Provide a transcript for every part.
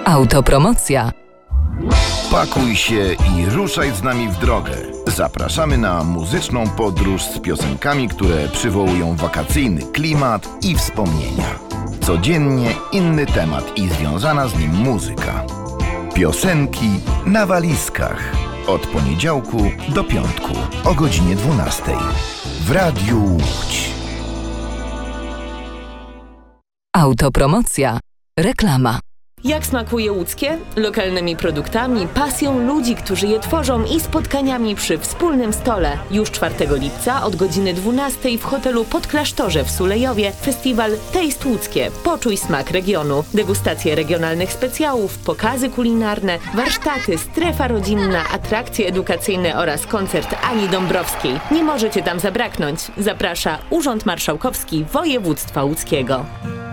Autopromocja. Pakuj się i ruszaj z nami w drogę. Zapraszamy na muzyczną podróż z piosenkami, które przywołują wakacyjny klimat i wspomnienia. Codziennie inny temat i związana z nim muzyka. Piosenki na walizkach. Od poniedziałku do piątku o godzinie 12 w Radiu Łódź. Autopromocja. Reklama. Jak smakuje łódzkie? Lokalnymi produktami, pasją ludzi, którzy je tworzą i spotkaniami przy wspólnym stole. Już 4 lipca od godziny 12 w hotelu Podklasztorze w Sulejowie festiwal Taste Łódzkie. Poczuj smak regionu. Degustacje regionalnych specjałów, pokazy kulinarne, warsztaty, strefa rodzinna, atrakcje edukacyjne oraz koncert Ani Dąbrowskiej. Nie możecie tam zabraknąć. Zaprasza Urząd Marszałkowski Województwa Łódzkiego.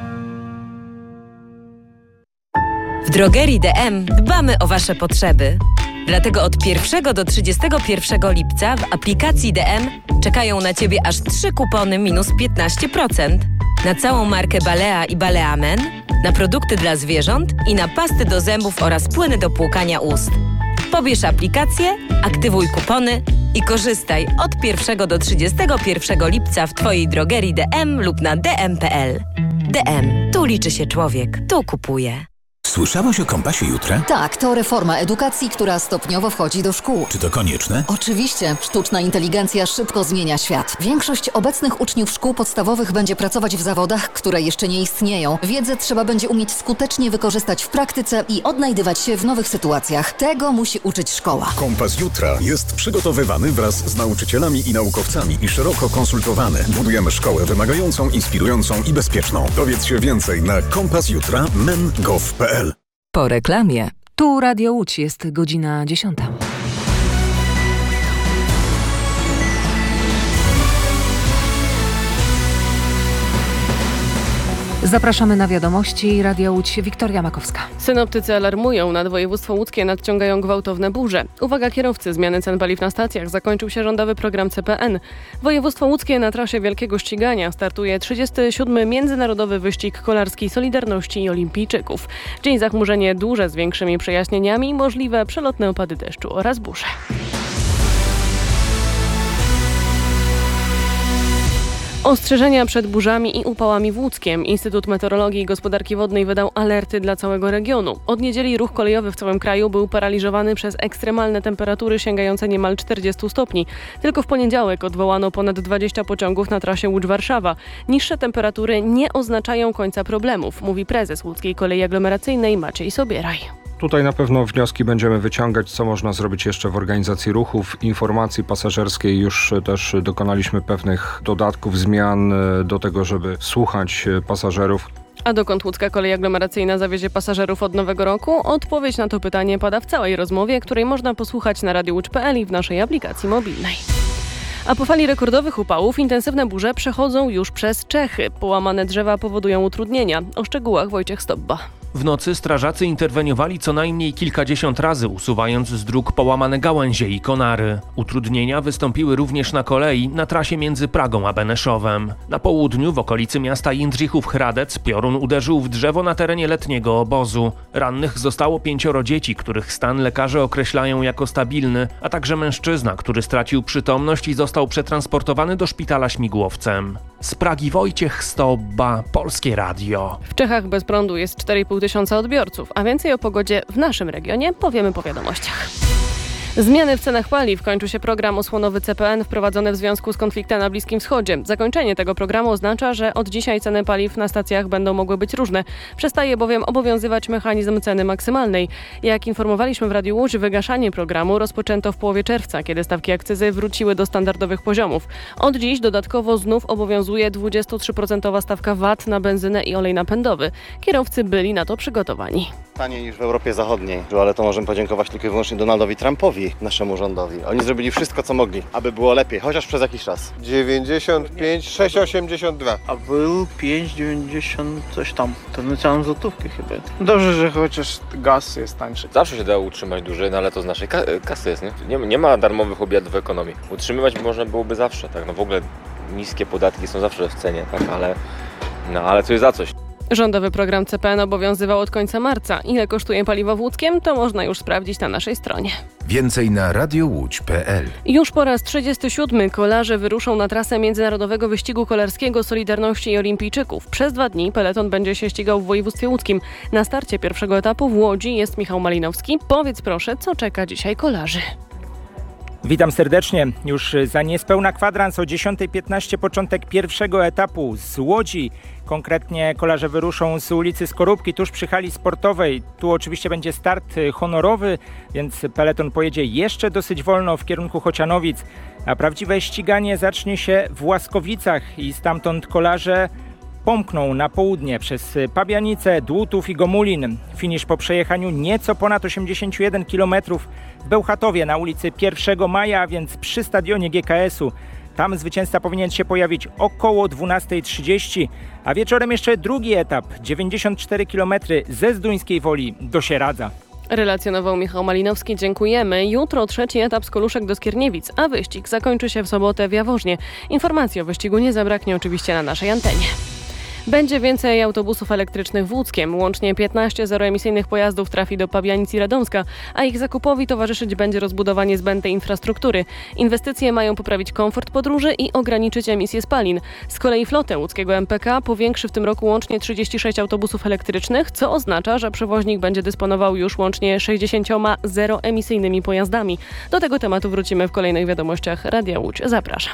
W drogerii DM dbamy o Wasze potrzeby. Dlatego od 1 do 31 lipca w aplikacji DM czekają na Ciebie aż 3 kupony minus 15% na całą markę Balea i Balea Men, na produkty dla zwierząt i na pasty do zębów oraz płyny do płukania ust. Pobierz aplikację, aktywuj kupony i korzystaj od 1 do 31 lipca w Twojej drogerii DM lub na dm.pl. DM. Tu liczy się człowiek. Tu kupuje. Słyszałaś o Kompasie Jutra? Tak, to reforma edukacji, która stopniowo wchodzi do szkół. Czy to konieczne? Oczywiście. Sztuczna inteligencja szybko zmienia świat. Większość obecnych uczniów szkół podstawowych będzie pracować w zawodach, które jeszcze nie istnieją. Wiedzę trzeba będzie umieć skutecznie wykorzystać w praktyce i odnajdywać się w nowych sytuacjach. Tego musi uczyć szkoła. Kompas Jutra jest przygotowywany wraz z nauczycielami i naukowcami i szeroko konsultowany. Budujemy szkołę wymagającą, inspirującą i bezpieczną. Dowiedz się więcej na kompasjutra.men.gov.pl. Po reklamie. Tu Radio Łódź, jest godzina 10. Zapraszamy na wiadomości. Radia Łódź, Wiktoria Makowska. Synoptycy alarmują, nad województwo łódzkie nadciągają gwałtowne burze. Uwaga kierowcy, zmiany cen paliw na stacjach. Zakończył się rządowy program CPN. Województwo łódzkie na trasie wielkiego ścigania startuje 37. Międzynarodowy Wyścig Kolarski Solidarności i Olimpijczyków. Dzień zachmurzenie duże z większymi przejaśnieniami, możliwe przelotne opady deszczu oraz burze. Ostrzeżenia przed burzami i upałami w Łódzkiem. Instytut Meteorologii i Gospodarki Wodnej wydał alerty dla całego regionu. Od niedzieli ruch kolejowy w całym kraju był paraliżowany przez ekstremalne temperatury sięgające niemal 40 stopni. Tylko w poniedziałek odwołano ponad 20 pociągów na trasie Łódź-Warszawa. Niższe temperatury nie oznaczają końca problemów, mówi prezes Łódzkiej Kolei Aglomeracyjnej Maciej Sobieraj. Tutaj na pewno wnioski będziemy wyciągać, co można zrobić jeszcze w organizacji ruchów. Informacji pasażerskiej już też dokonaliśmy pewnych dodatków, zmian do tego, żeby słuchać pasażerów. A dokąd Łódzka Kolej Aglomeracyjna zawiezie pasażerów od nowego roku? Odpowiedź na to pytanie pada w całej rozmowie, której można posłuchać na radiowódź.pl i w naszej aplikacji mobilnej. A po fali rekordowych upałów intensywne burze przechodzą już przez Czechy. Połamane drzewa powodują utrudnienia. O szczegółach Wojciech Stobba. W nocy strażacy interweniowali co najmniej kilkadziesiąt razy, usuwając z dróg połamane gałęzie i konary. Utrudnienia wystąpiły również na kolei na trasie między Pragą a Beneszowem. Na południu, w okolicy miasta Jędrzejów-Hradec, piorun uderzył w drzewo na terenie letniego obozu. Rannych zostało 5 dzieci, których stan lekarze określają jako stabilny, a także mężczyzna, który stracił przytomność i został przetransportowany do szpitala śmigłowcem. Z Pragi Wojciech Stobba, Polskie Radio. W Czechach bez prądu jest 4,5 tysiąca odbiorców, a więcej o pogodzie w naszym regionie powiemy po wiadomościach. Zmiany w cenach paliw. Kończy się program osłonowy CPN wprowadzony w związku z konfliktem na Bliskim Wschodzie. Zakończenie tego programu oznacza, że od dzisiaj ceny paliw na stacjach będą mogły być różne. Przestaje bowiem obowiązywać mechanizm ceny maksymalnej. Jak informowaliśmy w Radiu Łódź, wygaszanie programu rozpoczęto w połowie czerwca, kiedy stawki akcyzy wróciły do standardowych poziomów. Od dziś dodatkowo znów obowiązuje 23% stawka VAT na benzynę i olej napędowy. Kierowcy byli na to przygotowani. Taniej niż w Europie Zachodniej, ale to możemy podziękować tylko i wyłącznie Donaldowi Trumpowi, naszemu rządowi. Oni zrobili wszystko, co mogli, aby było lepiej, chociaż przez jakiś czas. 95, 6,82. A był 5,90 coś tam. To na całą złotówkę chyba. Dobrze, że chociaż gaz jest tańszy. Zawsze się dało utrzymać dłużej, no ale to z naszej kasy jest, nie? Nie ma darmowych obiadów w ekonomii. Utrzymywać można byłoby zawsze, tak? No w ogóle niskie podatki są zawsze w cenie, tak? Ale coś za coś. Rządowy program CPN obowiązywał od końca marca. Ile kosztuje paliwo w Łódzkiem, to można już sprawdzić na naszej stronie. Więcej na radiołódź.pl. Już po raz 37 kolarze wyruszą na trasę Międzynarodowego Wyścigu Kolarskiego Solidarności i Olimpijczyków. Przez 2 dni peleton będzie się ścigał w województwie łódzkim. Na starcie pierwszego etapu w Łodzi jest Michał Malinowski. Powiedz proszę, co czeka dzisiaj kolarzy? Witam serdecznie. Już za niespełna kwadrans o 10:15 początek pierwszego etapu z Łodzi. Konkretnie kolarze wyruszą z ulicy Skorupki tuż przy hali sportowej. Tu oczywiście będzie start honorowy, więc peleton pojedzie jeszcze dosyć wolno w kierunku Chocianowic. A prawdziwe ściganie zacznie się w Łaskowicach i stamtąd kolarze pomkną na południe przez Pabianice, Dłutów i Gomulin. Finisz po przejechaniu nieco ponad 81 km w Bełchatowie na ulicy 1 Maja, a więc przy stadionie GKS-u. Tam zwycięzca powinien się pojawić około 12:30, a wieczorem jeszcze drugi etap, 94 km ze Zduńskiej Woli do Sieradza. Relacjonował Michał Malinowski, dziękujemy. Jutro 3. etap z Koluszek do Skierniewic, a wyścig zakończy się w sobotę w Jaworznie. Informacji o wyścigu nie zabraknie oczywiście na naszej antenie. Będzie więcej autobusów elektrycznych w Łódzkiem. Łącznie 15 zeroemisyjnych pojazdów trafi do Pabianic i Radomska, a ich zakupowi towarzyszyć będzie rozbudowanie zbędnej infrastruktury. Inwestycje mają poprawić komfort podróży i ograniczyć emisję spalin. Z kolei flotę łódzkiego MPK powiększy w tym roku łącznie 36 autobusów elektrycznych, co oznacza, że przewoźnik będzie dysponował już łącznie 60 zeroemisyjnymi pojazdami. Do tego tematu wrócimy w kolejnych wiadomościach Radia Łódź. Zapraszam.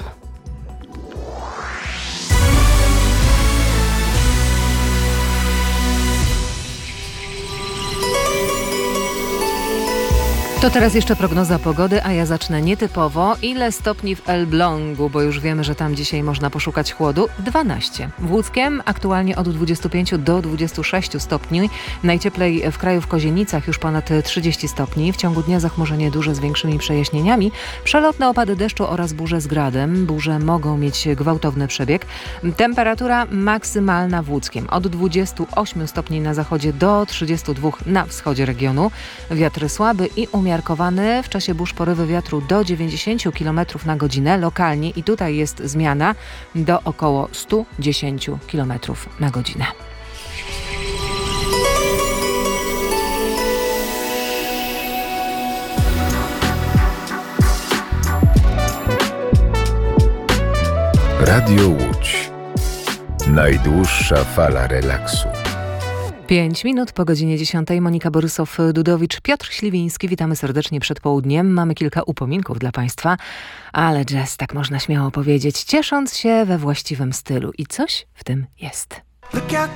To teraz jeszcze prognoza pogody, a ja zacznę nietypowo. Ile stopni w Elblągu, bo już wiemy, że tam dzisiaj można poszukać chłodu? 12. W Łódzkiem aktualnie od 25 do 26 stopni. Najcieplej w kraju w Kozienicach już ponad 30 stopni. W ciągu dnia zachmurzenie duże z większymi przejaśnieniami. Przelotne opady deszczu oraz burze z gradem. Burze mogą mieć gwałtowny przebieg. Temperatura maksymalna w Łódzkiem od 28 stopni na zachodzie do 32 na wschodzie regionu. Wiatr słaby i umiarkowany. W czasie burz porywy wiatru do 90 km na godzinę lokalnie i tutaj jest zmiana do około 110 km na godzinę. Radio Łódź. Najdłuższa fala relaksu. 5 minut po godzinie 10. Monika Borysow-Dudowicz, Piotr Śliwiński. Witamy serdecznie przed południem. Mamy kilka upominków dla Państwa, ale jazz, tak można śmiało powiedzieć, ciesząc się we właściwym stylu. I coś w tym jest. Look out,